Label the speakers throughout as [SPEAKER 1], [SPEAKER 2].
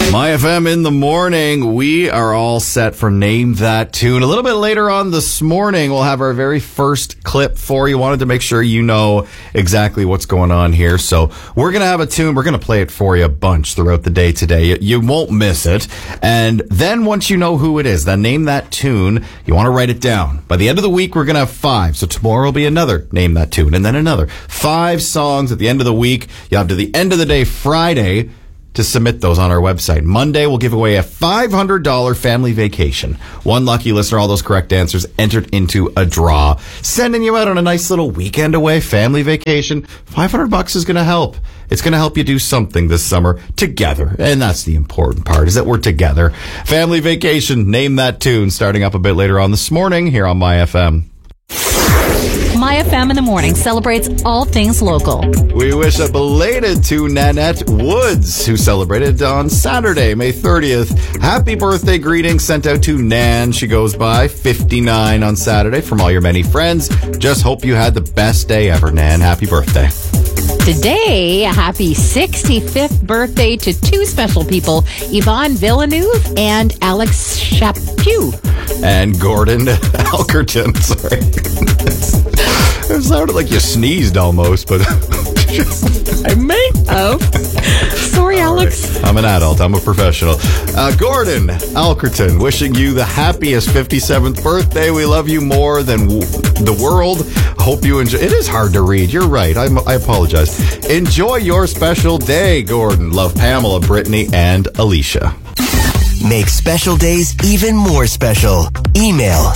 [SPEAKER 1] My FM in the morning. We are all set for Name That Tune. A little bit later on this morning, we'll have our very first clip for you. Wanted to make sure you know exactly what's going on here. So we're going to have a tune. We're going to play it for you a bunch throughout the day today. You won't miss it. And then once you know who it is, then name that tune. You want to write it down. By the end of the week, we're going to have 5. So tomorrow will be another Name That Tune and then another. 5 songs at the end of the week. You have to the end of the day, Friday, to submit those on our website. Monday, we'll give away a $500 family vacation. One lucky listener, all those correct answers, entered into a draw. Sending you out on a nice little weekend away, family vacation. $500 is going to help. It's going to help you do something this summer together. And that's the important part, is that we're together. Family vacation, name that tune, starting up a bit later on this morning here on My FM.
[SPEAKER 2] My FM in the morning celebrates all things local.
[SPEAKER 1] We wish a belated to Nanette Woods, who celebrated on Saturday, May 30th. Happy birthday greetings sent out to Nan. She goes by 59 on Saturday from all your many friends. Just hope you had the best day ever, Nan. Happy birthday.
[SPEAKER 2] Today, a happy 65th birthday to 2 special people, Yvonne Villeneuve and Alex Chaput.
[SPEAKER 1] And Gordon Alkerton, sorry. It sounded like you sneezed almost, but I may have.
[SPEAKER 2] Sorry, Alex.
[SPEAKER 1] Right. I'm an adult. I'm a professional. Gordon Alkerton, wishing you the happiest 57th birthday. We love you more than the world. Hope you enjoy. It is hard to read. You're right. I apologize. Enjoy your special day, Gordon. Love Pamela, Brittany, and Alicia.
[SPEAKER 3] Make special days even more special. Email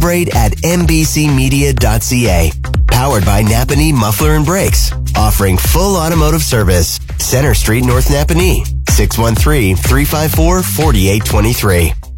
[SPEAKER 3] celebrate@mbcmedia.ca. Powered by Napanee Muffler and Brakes. Offering full automotive service. Center Street, North Napanee. 613-354-4823.